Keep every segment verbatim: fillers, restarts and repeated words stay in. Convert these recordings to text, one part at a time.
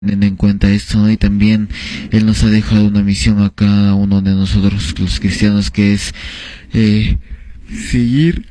teniendo en cuenta esto, ¿no? Y también Él nos ha dejado una misión a cada uno de nosotros los cristianos, que es eh, seguir,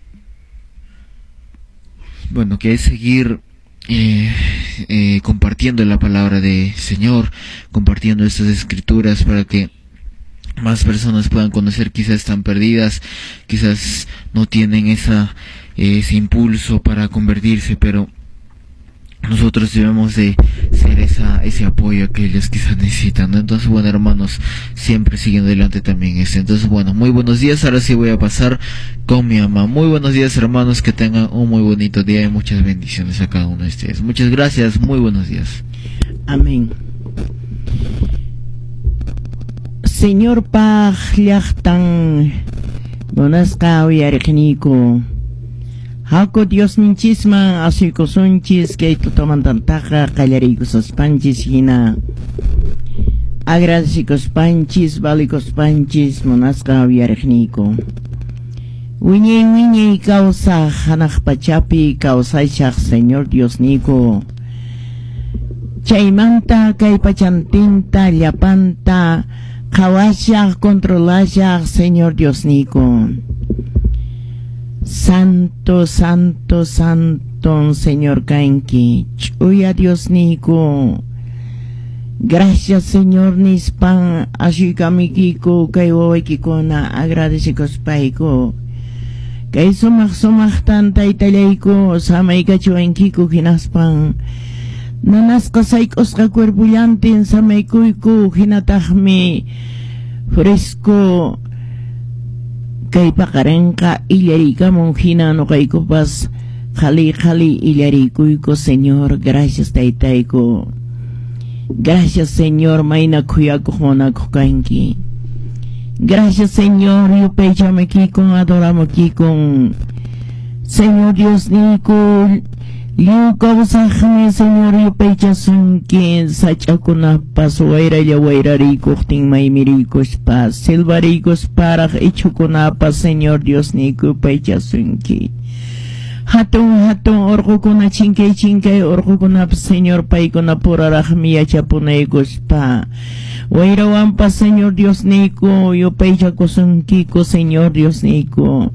bueno, que es seguir eh, eh, compartiendo la palabra del Señor, compartiendo estas escrituras para que más personas puedan conocer. Quizás están perdidas, quizás no tienen esa eh, ese impulso para convertirse, pero nosotros debemos de ser esa, ese apoyo que ellos quizás necesitan, ¿no? Entonces, bueno, hermanos, siempre siguen adelante también este. Entonces, bueno, muy buenos días. Ahora sí voy a pasar con mi mamá. Muy buenos días, hermanos, que tengan un muy bonito día y muchas bendiciones a cada uno de ustedes. Muchas gracias, muy buenos días. Amén. Señor Pajliachtan, Monasca Yarjenico. Hako Dios ninchisma asiko sunchis que toman tantaja callaricos panchis hina agradecicos panchis valicos panchis monasca viarjnico wiñe wiñe causa hanaj pachapi causa shach Señor Dios nico chaymanta kay pachantinta llapanta kawashach controlashach Señor Dios nico. Santo, santo, santo, Señor Kainki, chuya Dios nico. Gracias, Señor Nispan, ashikamikiko, kaiwawikikona, agradecicos paiko. Kay sumach sumach tanta italaiko, samay kachuankiko hinaspan. Nanas kasaykos ka cuerpullantin, samay kuyko, hinatajmi, fresco. Kay pakarenka illarika monjina no kayko pas jali jali illarikuyko Señor. Gracias taitayko. Gracias Señor mayna kuyako honako kainki. Gracias Señor yupechame kikon adoramo kikon. Señor Dios nico liukaw sahme Señor yupecha sunki sachakuna pasuaira yawairarikos ting maymirikos pa silvarikos para ichukunapa Señor Dios nico pecha sunki hatun hatun orgukuna chinkay chinkay orgukunap Señor paikuna purarahmiya chapunaykos pa wairawanpa Señor Dios nico yupecha kusunkiko Señor Dios nico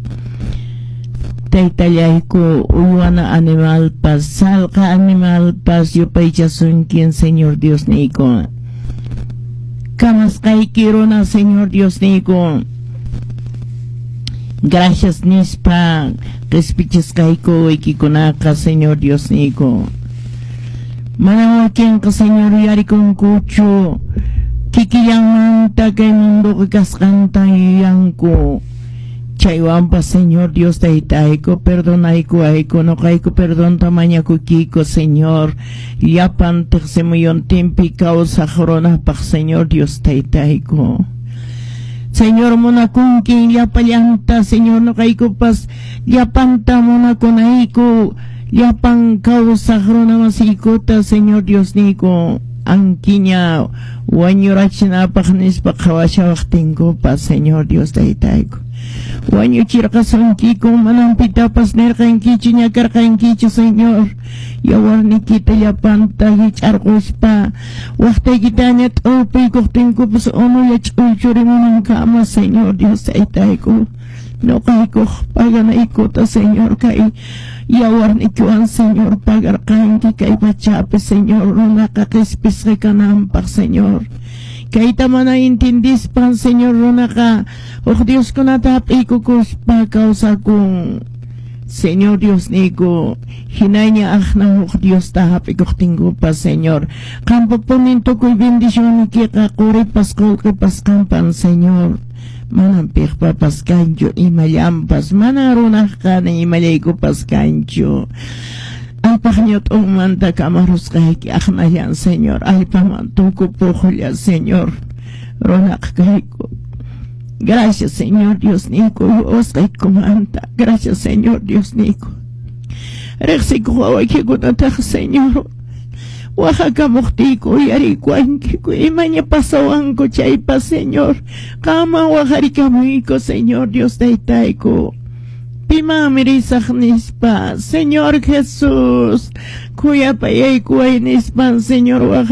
Taitayayko uywana animal pas salka animal pas yupaycha sunkin Señor Dios nico. Kamas kay kirona Señor Dios nico. Gracias nispa respiches kayko ikikunaka Señor Dios nico. Manawakin ka Señor yari kong kucho. Kikiyamanta kay mundo kikaskanta iyanko. Chayuampa Señor Dios taitaico, perdonaico aiko, no caico perdón tamaña kiko Señor, yapan tercemuyon timpi causa jorona pa Señor Dios taitaico. Señor monakunki yapallanta, Señor no caico pas, yapanta monaconaiko, yapan causa jorona masicota, Señor Dios nico. Anquiña, wañurachina pagnis pa kawasha waktingo pa Señor Dios taitaico. Wanyo chirakasanki kung manampita pas nerkanki chinyakarkanki Señor. Yawar ni kita yapanta hicharkos pa. Waktay kita net opay kokting ko pas ono yachulchuri mo ng kama Señor Dios taitay ko. No kay ko paga na ikota Señor kay yawar ni kuan Señor pagarkanki kay pachape Señor. No nakakispis kay kanampak Señor. Kay tama na intindis pan Señor Ronaka, oh Dios ko natap ikukos pa kausa kung Señor Dios nigo, hinay niya ah na oh Dios tahap ikuktinggo pa Señor. Kampo po ninto ko'y bendisyon ni kika kuri paskol kay paskampan Señor. Manampik pa paskancho imalampas, manarunak ka na imalay ko paskancho. Ay pakanyot ang manta kamaros kahit aknayan, Señor. Ay pamantuko po kulya, Señor. Ronak kahit ko. Gracias, Señor Dios nico. Os kahit kumanta. Gracias, Señor Dios nico. Reksi ko away kikunatak, Señor. Oaxaca moktico yari cuanquico imaña pasawan ko chaypa, Señor. Kama oaxarica muico, Señor Dios taitaico. pimamirisaj nispa, Señor Jesús, cuya payay kuay nispan, Señor